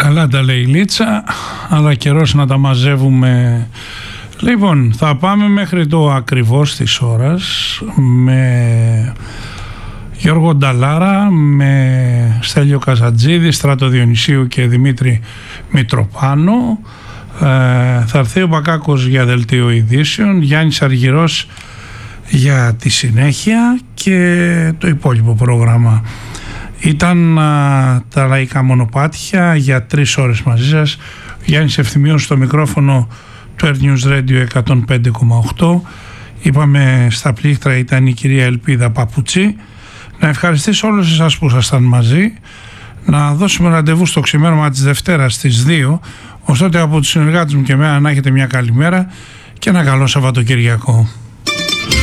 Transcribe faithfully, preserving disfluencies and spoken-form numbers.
Καλά τα λέει η Λίτσα, αλλά καιρός να τα μαζεύουμε. Λοιπόν, θα πάμε μέχρι το ακριβώς της ώρας με Γιώργο Νταλάρα, με Στέλιο Καζατζίδη, Στράτο Διονυσίου και Δημήτρη Μητροπάνο. Ε, θα έρθει ο Μπακάκος για δελτίο ειδήσεων, Γιάννης Αργυρός για τη συνέχεια και το υπόλοιπο πρόγραμμα. Ήταν α, τα λαϊκά μονοπάτια για τρεις ώρες μαζί σας. Γιάννης Ευθυμίος στο μικρόφωνο του Air News Radio εκατόν πέντε κόμμα οκτώ. Είπαμε στα πλήκτρα ήταν η κυρία Ελπίδα Παπουτσί. Να ευχαριστήσω όλους εσάς που ήσασταν μαζί. Να δώσουμε ραντεβού στο ξημέρωμα της Δευτέρας στις δύο. Ωστότε από τους συνεργάτες μου και εμένα να έχετε μια καλή μέρα και ένα καλό Σαββατοκυριακό.